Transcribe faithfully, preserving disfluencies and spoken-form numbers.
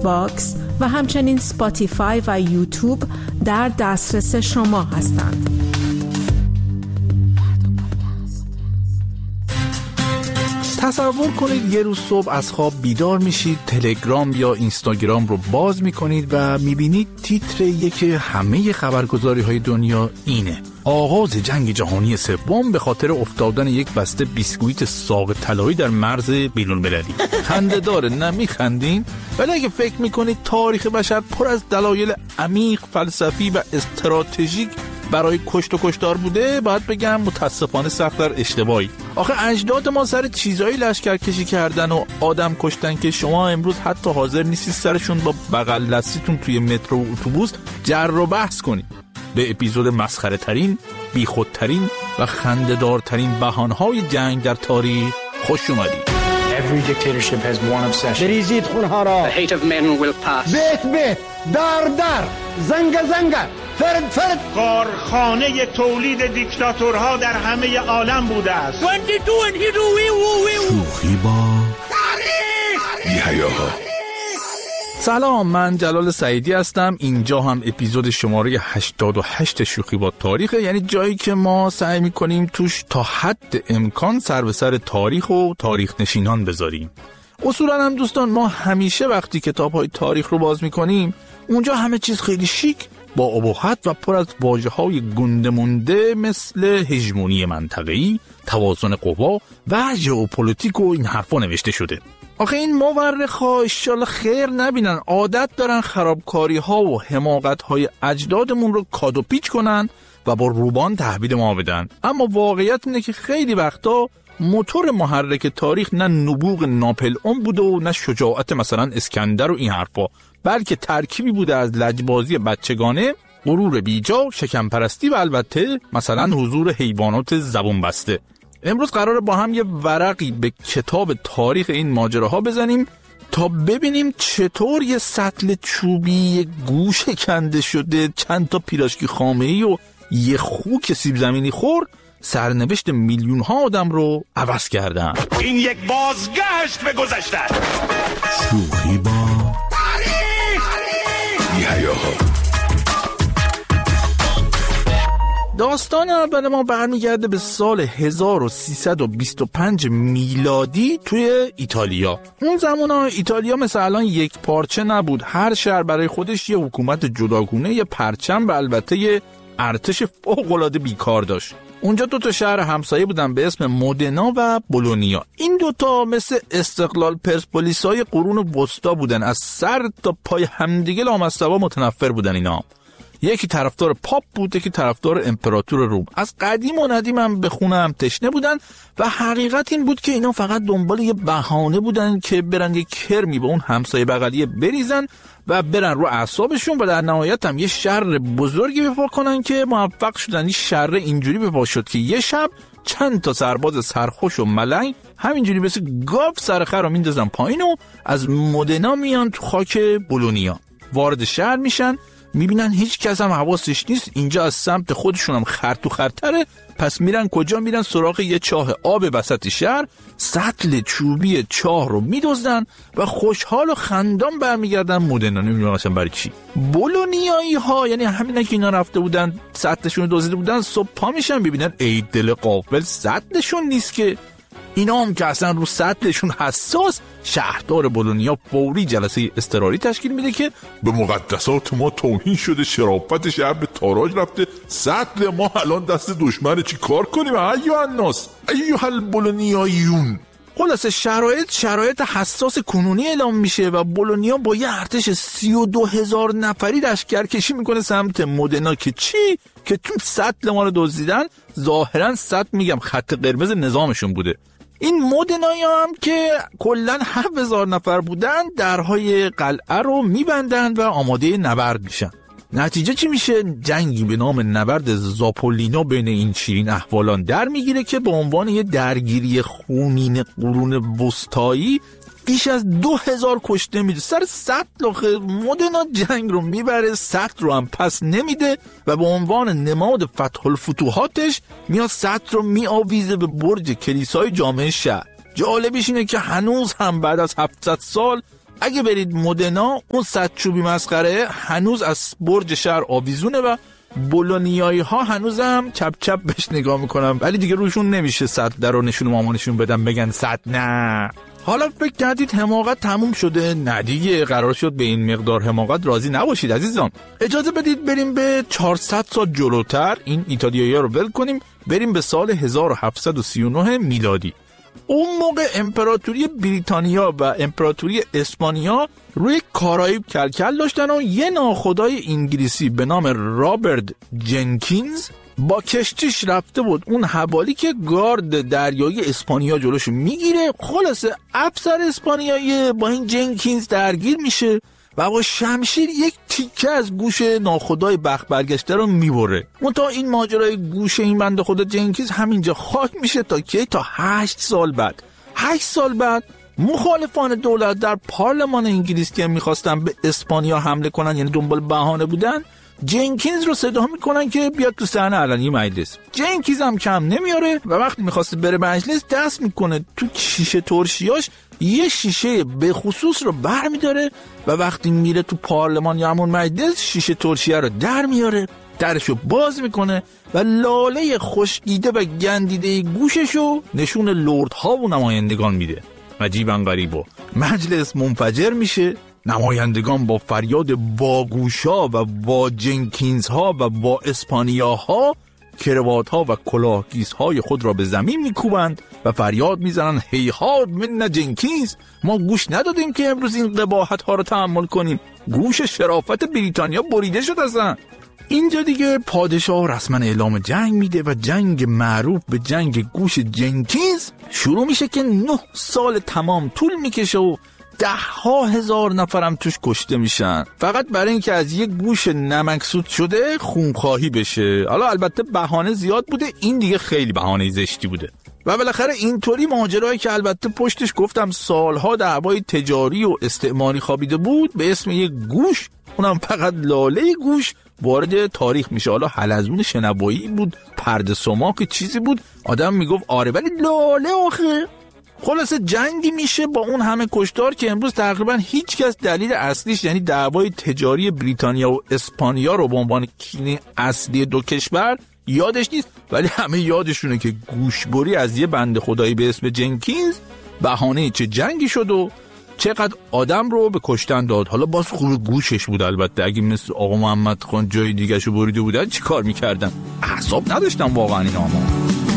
کست باکس و همچنین سپاتیفای و یوتیوب در دسترس شما هستند. تصور کنید یه روز صبح از خواب بیدار میشید، تلگرام یا اینستاگرام رو باز میکنید و میبینید تیتر یکی همه خبرگزاری های دنیا اینه: آغاز جنگ جهانی سوم به خاطر افتادن یک بسته بیسکویت ساق طلایی در مرز بین‌المللی. خنده داره، نه میخندین؟ ولی اگه فکر میکنید تاریخ بشر پر از دلایل عمیق، فلسفی و استراتژیک برای کشت و کشتار بوده، باید بگم متاسفانه سخت در اشتباهی. آخه اجداد ما سر چیزایی لشکرکشی کردن و آدم کشتن که شما امروز حتی حاضر نیستید سرشون با بغل دستیتون توی مترو و اتوبوس جر و بحث کنید. به اپیزود مسخره ترین، بیخودترین و خنده‌دارترین بهانه‌های جنگ در تاریخ خوش اومدید. Every dictatorship has one obsession. بریزید خونها را. The hate of men will pass. بیت بیت، در در، زنگ زنگ، فرد فرد. کارخانه تولید دیکتاتورها در همه عالم بوده است. شوخی با تاریخ. یحیاها. سلام، من جلال سعیدی هستم. اینجا هم اپیزود شماره هشتاد و هشت شوخی با تاریخه، یعنی جایی که ما سعی میکنیم توش تا حد امکان سر به سر تاریخ و تاریخ نشینان بذاریم. اصولا هم دوستان، ما همیشه وقتی کتاب‌های تاریخ رو باز میکنیم اونجا همه چیز خیلی شیک، با ابهت و پر از واژه‌های گنده مونده مثل هژمونی منطقه‌ای، توازن قوا و ژئوپلیتیک و این حرفا نوشته شده. آخه این مورخ‌ها انشالله خیر نبینن، عادت دارن خرابکاری‌ها و حماقت‌های اجدادمون رو کادو پیچ کنن و با روبان تحویل ما بدن. اما واقعیت اینه که خیلی وقتا موتور محرک تاریخ نه نبوغ ناپلئون بوده و نه شجاعت مثلا اسکندر و این حرفا، بلکه ترکیبی بوده از لجبازی بچگانه، غرور بیجا، شکم پرستی و البته مثلا حضور حیوانات زبون بسته. امروز قراره با هم یه ورقی به کتاب تاریخ این ماجراها بزنیم تا ببینیم چطور یه سطل چوبی، یه گوش کنده شده، چند تا پیراشکی خامه‌ای و یه خوک سیب زمینی خور سرنوشت میلیون ها آدم رو عوض کردن. این یک بازگشت به گذشته. شوخی با تاریخ. یحیاها. داستان اول ما برمیگرده به سال هزار و سیصد و بیست و پنج میلادی توی ایتالیا. اون زمانا ایتالیا مثل الان یک پارچه نبود، هر شهر برای خودش یه حکومت جداگونه، یه پرچم و البته یه ارتش فوق‌العاده بیکار داشت. اونجا دو تا شهر همسایه بودن به اسم مودنا و بولونیا. این دوتا مثل استقلال پرسپولیسای قرون وسطا بودن، از سر تا پای همدیگه لامصبا متنفر بودن اینا. یکی طرفدار پاپ بود، یکی طرفدار امپراتور روم. از قدیم و ندیم هم به خونه هم تشنه بودن و حقیقت این بود که اینا فقط دنبال یه بهانه بودن که برن یه کرمی به اون همسایه بغلیه بریزن و برن رو اعصابشون و در نهایت هم یه شر بزرگی بپا کنن که موفق شدن. این شر اینجوری بپا شد که یه شب چند تا سرباز سرخوش و ملنگ همینجوری مثل گاو سرخه رو میندازن پایین و از مودنا میان تو خاک بولونیا. وارد شهر میشن، میبینن هیچ کس هم حواسش نیست، اینجا از سمت خودشون هم خر تو خرتره. پس میرن کجا؟ میرن سراغ یه چاه آب وسط شهر، سطل چوبی چاه رو میدزدن و خوشحال و خندان برمیگردن مودنا. نمیدونم اصلا برای چی. بولونیایی ها، یعنی همینا که اینا رفته بودن سطلشون رو دزدیده بودن، صبح پا میشن ببینن ای دل غافل سطلشون نیست که. اینا هم که اصلا رو سطلشون حساس، شهردار بولونیا فوری جلسه اضطراری تشکیل میده که به مقدسات ما توهین شده، شرافت شهر به تاراج رفته، سطل ما الان دست دشمنه، چی کار کنیم ایوه الناس ایوه البولونیاییون. خلاصه شرایط شرایط حساس کنونی اعلام میشه و بولونیا با یه ارتش سی و دو هزار نفری لشکرکشی میکنه سمت مودنا که چی؟ که تو سطل ما رو دزدیدن. ظاهرا سطل میگم خط قرمز نظامشون بوده. این مودنایی هم که کلن هفت هزار نفر بودن درهای قلعه رو میبندن و آماده نبرد میشن. نتیجه چی میشه؟ جنگی به نام نبرد زاپولینا بین این شیرین احوالان در میگیره که به عنوان یه درگیری خونین قرون وسطایی بیش از دو هزار کشته میده. سر سطل آخه مودنا جنگ رو میبره، سطل رو هم پس نمیده و به عنوان نماد فتح الفتوحاتش میاد سطل رو میآویزه به برج کلیسای جامع شهر. جالبش اینه که هنوز هم بعد از هفتصد سال اگه برید مدنا، اون صد چوبی مسخره هنوز از برج شهر آویزونه و بولونیایی ها هنوزم چپ چپ بهش نگاه میکنم، ولی دیگه روشون نمیشه صد در رو نشون مامانشون بدن بگن صد نه. حالا فکر کردید حماقت تموم شده؟ نه دیگه، قرار شد به این مقدار حماقت راضی نباشید عزیزان. اجازه بدید بریم به چهارصد سال جلوتر، این ایتالیایی‌ها رو ول کنیم، بریم به سال هزار و هفتصد و سی و نه میلادی. اون موقع امپراتوری بریتانیا و امپراتوری اسپانیا روی کارائیب کلکل داشتن و یه ناخدای انگلیسی به نام رابرت جنکینز با کشتیش رفته بود اون حوالی که گارد دریایی اسپانیا جلوشو میگیره. خلاصه افسر اسپانیایی با این جنکینز درگیر میشه و با شمشیر یک تیکه از گوش ناخدای بخت برگشته رو میبره. منتها این ماجرای گوش این بنده خدا جنکینز همینجا خاک میشه تا که تا هشت سال بعد هشت سال بعد مخالفان دولت در پارلمان انگلیس که میخواستن به اسپانیا حمله کنن، یعنی دنبال بهانه بودن، جنکینز رو صدا میکنن که بیاد تو صحنه علنی مجلس. جنکینز هم کم نمیاره و وقتی میخواسته بره مجلس دست میکنه تو شیشه ترشیاش، یه شیشه به خصوص رو بر میداره و وقتی میره تو پارلمان یا همون مجلس شیشه ترشیه رو در میاره، درشو باز میکنه و لاله خوشگیده و گندیده گوششو نشون لردها و نمایندگان میده. عجیبا غریبا مجلس منفجر میشه، نمایندگان با فریاد واگوشا و وا جنکینز ها و وا اسپانیا ها کروات ها و کلاهگیس های خود را به زمین میکوبند و فریاد میزنن هیهاد من جنکینز، ما گوش ندادیم که امروز این قباحت ها رو تحمل کنیم، گوش شرافت بریتانیا بریده شد اصلا. اینجا دیگه پادشاه رسما اعلام جنگ میده و جنگ معروف به جنگ گوش جنکینز شروع میشه که نه سال تمام طول میکشه و ده ها هزار نفرم توش کشته میشن، فقط برای اینکه از یک گوش نمکسود شده خونخواهی بشه. حالا البته بهانه زیاد بوده، این دیگه خیلی بهانه زشتی بوده. و بالاخره اینطوری ماجرایی که البته پشتش گفتم سالها دعوای تجاری و استعماری خوابیده بود به اسم یک گوش، اونم فقط لاله گوش، وارد تاریخ میشه. حالا حلزون شنوایی بود، پرده سماک چیزی بود، آدم میگفت آره ولی لاله آخه. خلاصه جنگی میشه با اون همه کشتار که امروز تقریبا هیچ کس دلیل اصلیش، یعنی دعوای تجاری بریتانیا و اسپانیا رو به عنوان کینه اصلی دو کشور یادش نیست، ولی همه یادشونه که گوشبری از یه بنده خدایی به اسم جنکینز بهانه چه جنگی شد و چقدر آدم رو به کشتن داد. حالا باز خوب گوشش بود، البته اگه مثل آقا محمد خان جای دیگه شو بریده بودن چی کار میکردن؟ اعصاب نداشتن واقعا این آما.